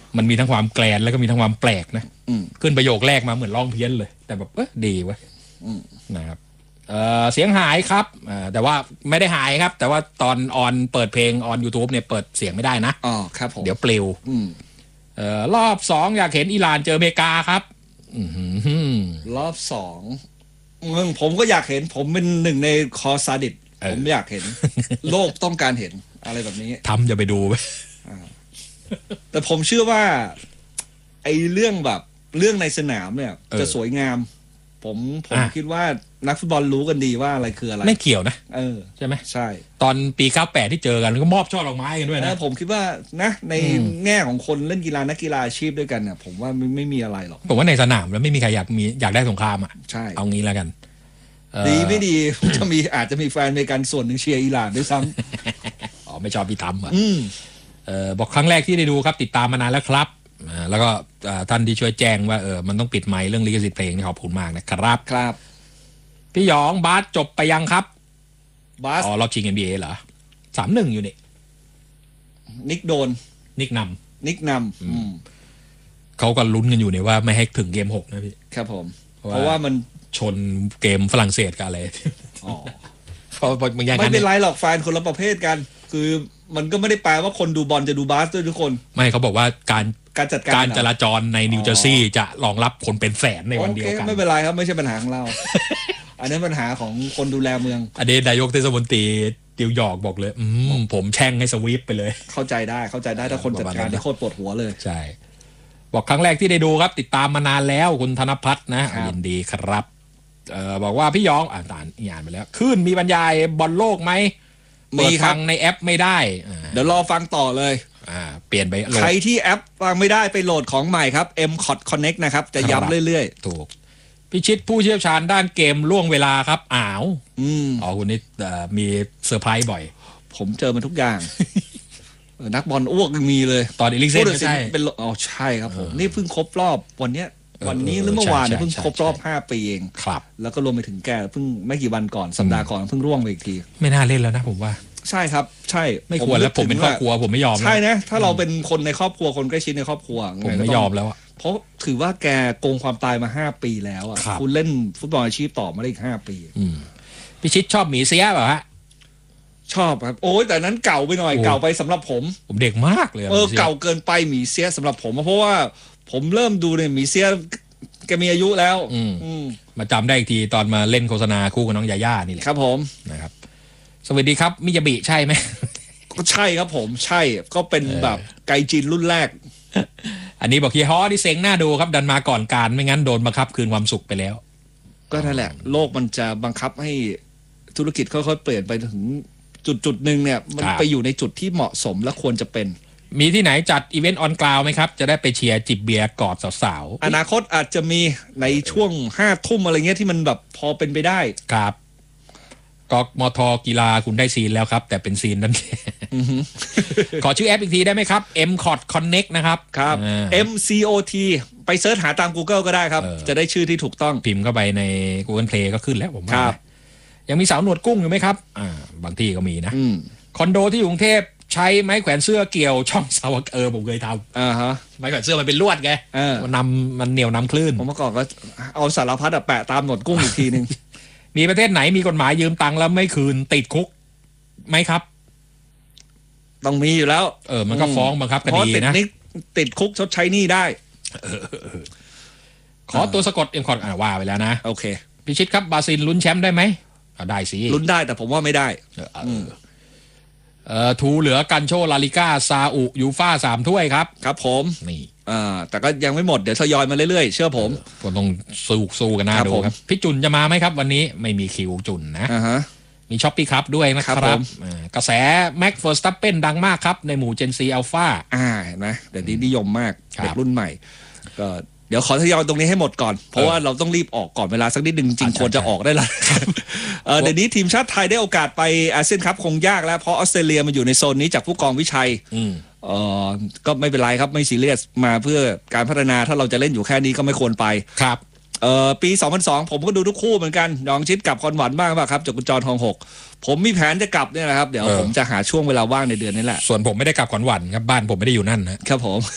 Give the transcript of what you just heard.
มันมีทั้งความแกลนแล้วก็มีทั้งความแปลกนะขึ้นประโยคแรกมาเหมือนร้องเพี้ยนเลยแต่แบบดีเว้ยนะครับเสียงหายครับแต่ว่าไม่ได้หายครับแต่ว่าตอนออนเปิดเพลงออน YouTube เนี่ยเปิดเสียงไม่ได้นะอ๋อครับผมเดี๋ยวปลิวรอบ2อยากเห็นอิหร่านเจออเมริกาครับรอบ2ผมก็อยากเห็นผมเป็นหนึ่งในคอซาดิสผมอยากเห็น โลกต้องการเห็นอะไรแบบนี้ทำจะไปดูไหมแต่ผมเชื่อว่าไอ้เรื่องในสนามเนี่ยจะสวยงามผมคิดว่านักฟุตบอลรู้กันดีว่าอะไรคืออะไรไม่เกี่ยวนะใช่ไหมใช่ตอนปี98ที่เจอกันก็มอบช่อดอกไม้กันด้วยนะผมคิดว่านะในแง่ของคนเล่นกีฬานักกีฬาอาชีพด้วยกันเนี่ยผมว่าไม่มีอะไรหรอกผมว่าในสนามแล้วไม่มีใครอยากได้สงครามอ่ะใช่เอางี้แล้วกันดีไม่ดีอาจจะมีแฟนอเมริกันส่วนหนึ่งเชียร์อิหร่านด้วยซ้ำอ๋อไม่ชอบพี่ทำอ่ะบอกครั้งแรกที่ได้ดูครับติดตามมานานแล้วครับแล้วก็ท่านที่ช่วยแจ้งว่ามันต้องปิดไมค์เรื่องลิขสิทธิ์เพลงนี่ขอบคุณมากนะครับครับพี่หยองบาสจบไปยังครับบาสรอบชิง NBA เหรอ 3-1 อยู่นี่นิกโดนนิกนำเขาก็ลุ้นกันอยู่เนี่ยว่าไม่ให้ถึงเกม6นะพี่ครับผมเพราะว่ามันชนเกมฝรั่งเศสกันอะไรเขาไม่เป็นไรหรอกแฟนคนละประเภทกันคือมันก็ไม่ได้แปลว่าคนดูบอลจะดูบาสด้วยทุกคนไม่เขาบอกว่าการจัดการจราจรในนิวเจอร์ซีย์จะรองรับคนเป็นแสนในวันเดียวกันไม่เป็นไรครับไม่ใช่ปัญหาของเรา อันนี้ปัญหาของคนดูแลเมืองอันนี้นายกเทศมนตรีนิวยอร์กบอกเลยผมแช่งให้สวีปไปเลยเข้าใจได้ถ้าคนจัดการได้โคตรปวดหัวเลยใช่บอกครั้งแรกที่ได้ดูครับติดตามมานานแล้วคุณธนพัฒน์นะยินดีครับบอกว่าพี่ยองอ่านไปแล้วขึ้นมีบรรยายบอลโลกไหมมีฟังในแอปไม่ได้เดี๋ยวรอฟังต่อเลยเปลี่ยนไปใครที่แอปฟังไม่ได้ไปโหลดของใหม่ครับ MCOT Connect นะครับจะย้ำเรื่อยๆถูกพิชิตผู้เชี่ยวชาญด้านเกมล่วงเวลาครับคุณนี่มีเซอร์ไพรส์บ่อยผมเจอมันทุกอย่าง นักบอลอ้วกยังมีเลยตอนอีลิกเซ่นไม่ใช่เป็นใช่ครับผมนี่เพิ่งครบรอบวันนี้หรือเมื่อวานเนี่ยเพิ่งครบรอบ5 ปีเองครับแล้วก็รวมไปถึงแกเพิ่งไม่กี่วันก่อนสัปดาห์ก่อนเพิ่งร่วงไปอีกทีไม่น่าเล่นแล้วนะผมว่าใช่ครับใช่ไม่ควรแล้วผมเป็นครอบครัวผมไม่ยอมใช่นะถ้าเราเป็นคนในครอบครัวคนใกล้ชิดในครอบครัวผมไม่ยอมแล้วเพราะถือว่าแกโกงความตายมา5 ปีแล้วอ่ะคุณเล่นฟุตบอลอาชีพต่อมาได้อีก5 ปีพิชิตชอบหมีเสียเปล่าฮะชอบครับโอ้ยแต่นั้นเก่าไปหน่อยเก่าไปสำหรับผมเด็กมากเลยเก่าเกินไปหมีเสียสำหรับผมเพราะว่าผมเริ่มดูเนี่ยหมีเสียแกมีอายุแล้วมาจำได้อีกทีตอนมาเล่นโฆษณาคู่กับน้องยาย่านี่แหละครับผมนะครับสวัสดีครับมิยาบิใช่ไหมก็ใช่ครับผมใช่ก็เป็นแบบไกจินรุ่นแรกอันนี้บอกเฮียฮอที่เซ็งหน้าดูครับดันมาก่อนการไม่งั้นโดนบังคับคืนความสุขไปแล้วก็นั่นแหละโลกมันจะบังคับให้ธุรกิจค่อยๆเปลี่ยนไปถึงจุดหนึ่งเนี่ยมันไปอยู่ในจุดที่เหมาะสมและควรจะเป็นมีที่ไหนจัดอีเวนต์ออนกราวไหมครับจะได้ไปเชียร์จิบเบียร์กอดสาวๆอนาคตอาจจะมีในช่วง5 ทุ่มอะไรเงี้ยที่มันแบบพอเป็นไปได้ครับกมทกีฬาคุณได้ซีนแล้วครับแต่เป็นซีนนั่นขอชื่อแอปอีกทีได้ไหมครับ MCOT Connect นะครับครับ MCOT ไปเสิร์ชหาตาม Google ก็ได้ครับจะได้ชื่อที่ถูกต้องพิมพ์เข้าไปใน Google Play ก็ขึ้นแล้วผมว่ายังมีสาวหนวดกุ้งอยู่ไหมครับบางที่ก็มีนะคอนโดที่อยู่กรุงเทพใช้ไม้แขวนเสื้อเกี่ยวช่องสาวผมเคยทำไม้แขวนเสื้อมันเป็นลวดไงมันเหนียวนำคลื่นผมเมื่อก่อนก็เอาสารพัดแปะตามหนวดกุ้งอีกทีนึงมีประเทศไหนมีกฎหมายยืมตังค์แล้วไม่คืนติดคุกไหมครับต้องมีอยู่แล้วมันก็ฟ้องบังคับคดีนะติดคุกชดใช้หนี้ได้ขอตัวสะกดMCOTว่าไปแล้วนะโอเคพิชิตครับบราซิลลุ้นแชมป์ได้ไหมได้สิลุ้นได้แต่ผมว่าไม่ได้ทูเหลือกันโชลาลิก้าซาอุยูฟ่า3 ถ้วยครับครับผมนี่แต่ก็ยังไม่หมดเดี๋ยวทยอยมาเรื่อยๆเชื่อผมก็ต้องสู้กันหน้าดูครับพี่จุนจะมาไหมครับวันนี้ไม่มีคิวจุนนะมีช้อปปี้ครับด้วยนะครับกระแสแม็กเฟอร์สตัปเป้นดังมากครับในหมู่เจนซีอัลฟาเห็นไหมเดี๋ยวนี้นิยมมากเด็กรุ่นใหม่ก็เดี๋ยวขอทยอยตรงนี้ให้หมดก่อนเพราะว่าเราต้องรีบออกก่อนเวลาสักนิดนึงจริงควรจะออกได้แล้วเดี๋ยวนี้ทีมชาติไทยได้โอกาสไปอาเซียนคัพคงยากแล้วเพราะออสเตรเลียมันอยู่ในโซนนี้จากผู้กองวิชัยก็ไม่เป็นไรครับไม่ซีเรียสมาเพื่อการพัฒนาถ้าเราจะเล่นอยู่แค่นี้ก็ไม่ควรไปครับปี2002ผมก็ดูทุกคู่เหมือนกันยองชิดกับคอนหวันบ้างป่ะครับจากกุญจรทอง6ผมมีแผนจะกลับเนี่ยนะครับเดี๋ยวผมจะหาช่วงเวลาว่างในเดือนนี้แหละส่วนผมไม่ได้กลับขอนหวันครับบ้านผมไม่ได้อยู่นั่นนะครับผม